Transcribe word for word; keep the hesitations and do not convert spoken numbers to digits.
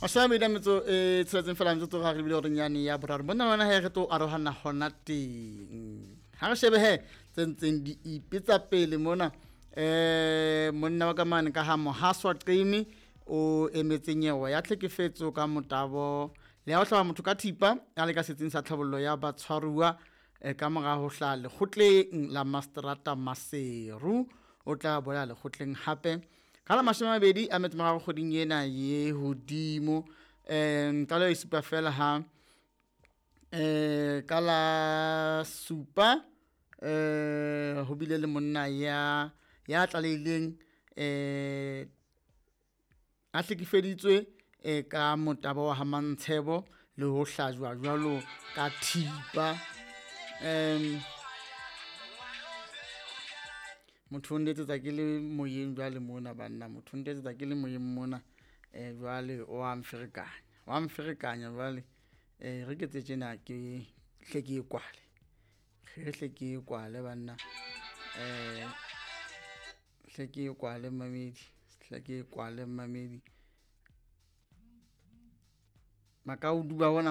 o sa me dametso e tshetseng fela ntse tso ga re bile gore nyane ya boraro bona bona he re to arohana hona teng ha re shebe he tsentseng di ipetsa pele mona eh monna wa ka mane ka ha mohaswa qimi o emetseng yewa ya tlhekefetso ka motabo le ha o hlaba motho ka thipa a le ka setsing sa tlhabollo ya batshwaruwa ka moga ho hla lekgotleng la Mastrata Maseru o tla boya lekgotleng hape ka la mashome a mabedi a metse morago kgoding ena ye hodimo eh ka lo isupa fela ha eh ka la supa eh ho bile le monna ya ya tlalehileng eh a hlekefeditswe e ka motabo wa Hamantshebo le ho hlajwa jwalo ka thipa em motho ndetse tsa ke le moyeng jwale mona banna motho ndetse tsa ke le moyeng mona eh jwale o a mferekanya wa mferekanya jwale eh re ke tsena ke hle ke kwale re hle ke kwale banna eh hle ke kwale mamedi hle ke kwale mamedi makaudu ba bona